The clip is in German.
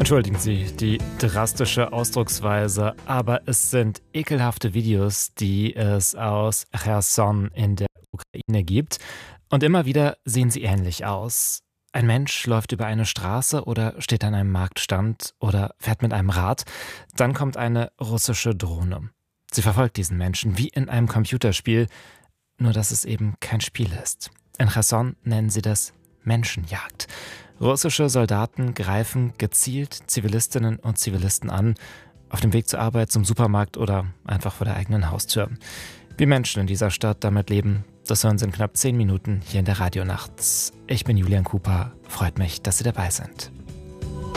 Entschuldigen Sie die drastische Ausdrucksweise, aber es sind ekelhafte Videos, die es aus Cherson in der Ukraine gibt. Und immer wieder sehen sie ähnlich aus. Ein Mensch läuft über eine Straße oder steht an einem Marktstand oder fährt mit einem Rad. Dann kommt eine russische Drohne. Sie verfolgt diesen Menschen wie in einem Computerspiel, nur dass es eben kein Spiel ist. In Cherson nennen sie das Menschenjagd. Russische Soldaten greifen gezielt Zivilistinnen und Zivilisten an, auf dem Weg zur Arbeit, zum Supermarkt oder einfach vor der eigenen Haustür. Wie Menschen in dieser Stadt damit leben, das hören Sie in knapp 10 Minuten hier in der Radionacht. Ich bin Julian Cooper, freut mich, dass Sie dabei sind.